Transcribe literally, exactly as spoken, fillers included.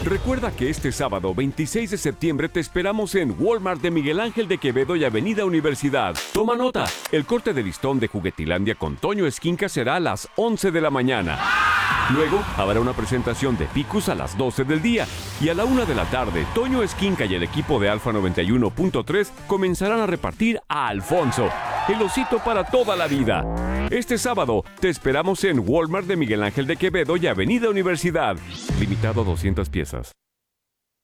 Recuerda que este sábado veintiséis de septiembre te esperamos en Walmart de Miguel Ángel de Quevedo y Avenida Universidad. Toma nota, el corte de listón de Juguetilandia con Toño Esquinca será a las once de la mañana. Luego habrá una presentación de Picus a las doce del día y a la una de la tarde, Toño Esquinca y el equipo de Alfa noventa y uno punto tres comenzarán a repartir a Alfonso, el osito para toda la vida. Este sábado te esperamos en Walmart de Miguel Ángel de Quevedo y Avenida Universidad. Limitado a doscientas piezas.